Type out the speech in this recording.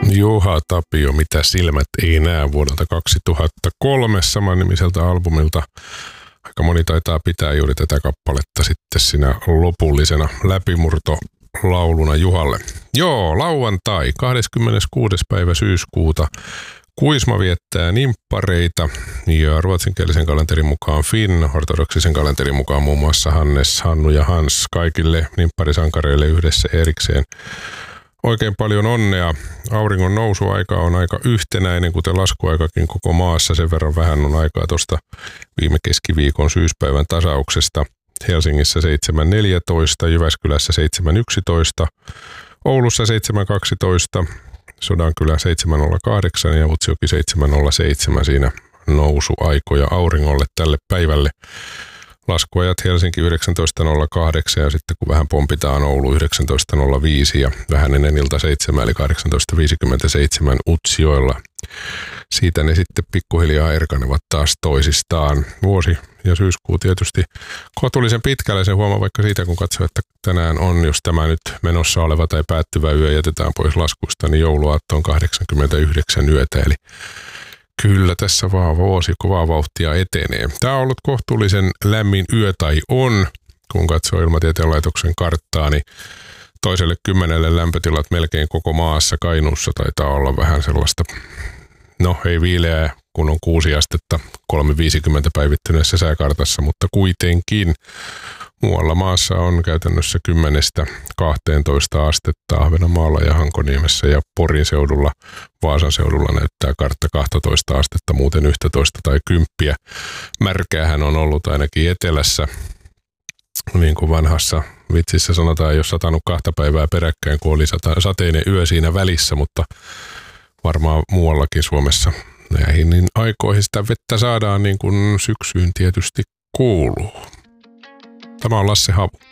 Juha Tapio, mitä silmät ei näe vuodelta 2003 samannimiseltä albumilta. Aika moni taitaa pitää juuri tätä kappaletta sitten siinä lopullisena läpimurtolauluna Juhalle. Joo, lauantai, 26. päivä syyskuuta. Kuisma viettää nimppareita ja ruotsinkielisen kalenterin mukaan Finn, ortodoksisen kalenterin mukaan muun muassa Hannes, Hannu ja Hans, kaikille nimpparisankareille yhdessä erikseen. Oikein paljon onnea. Auringon nousuaika on aika yhtenäinen, kuten laskuaikakin koko maassa. Sen verran vähän on aikaa tuosta viime keskiviikon syyspäivän tasauksesta. Helsingissä 7.14, Jyväskylässä 7.11, Oulussa 7.12, Sodankylä 7.08 ja Utsjoki 7.07 siinä nousuaikoja auringolle tälle päivälle. Laskuajat Helsinki 19.08 ja sitten kun vähän pompitaan Oulu 19.05 ja vähän ennen ilta 7 eli 18.57 Utsjoella. Siitä ne sitten pikkuhiljaa erkanevat taas toisistaan. Vuosi ja syyskuu tietysti kohtuullisen pitkälle, se huomaa vaikka siitä kun katsoo, että tänään on, jos tämä nyt menossa oleva tai päättyvä yö jätetään pois laskusta, niin jouluaatto on 89 yötä, eli kyllä tässä vaan vuosi kovaa vauhtia etenee. Tämä on ollut kohtuullisen lämmin yö tai on, kun katsoo Ilmatieteen laitoksen karttaa, niin toiselle 10 lämpötilat melkein koko maassa. Kainuussa taitaa olla vähän sellaista, no ei viileää, kun on 6 astetta 3,50 päivittyneessä sääkartassa, mutta kuitenkin muualla maassa on käytännössä 10-12 astetta Ahvenanmaalla ja Hankoniemessä ja Porin seudulla, Vaasan seudulla näyttää kartta 12 astetta, muuten 11 tai 10. Märkäähän on ollut ainakin etelässä, niin kuin vanhassa vitsissä sanotaan, ei ole satanut 2 päivää peräkkäin, kun oli sateinen yö siinä välissä, mutta varmaan muuallakin Suomessa näihin niin aikoihin sitä vettä saadaan niin kuin syksyyn tietysti kuuluu. Tämä on Lasse Havu.